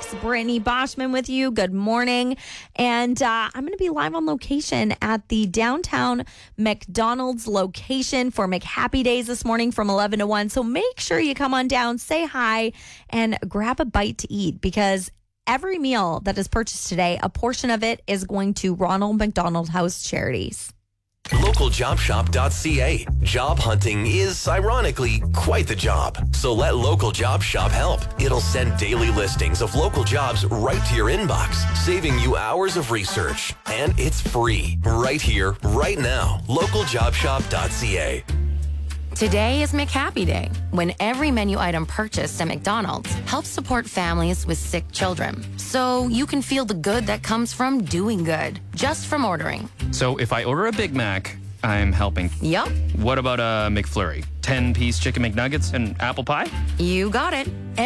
6. Brittany Boschman with you. Good morning. And I'm going to be live on location at the downtown McDonald's location for McHappy Days this morning from 11 to 1. So make sure you come on down, say hi, and grab a bite to eat because every meal that is purchased today, a portion of it is going to Ronald McDonald House Charities. LocalJobShop.ca. Job hunting is, ironically, quite the job. So let Local Job Shop help. It'll send daily listings of local jobs right to your inbox, saving you hours of research. And it's free, right here, right now. LocalJobShop.ca. Today is McHappy Day, when every menu item purchased at McDonald's helps support families with sick children. So you can feel the good that comes from doing good, just from ordering. So if I order a Big Mac, I'm helping. Yup. What about a McFlurry? 10-piece chicken McNuggets and apple pie? You got it.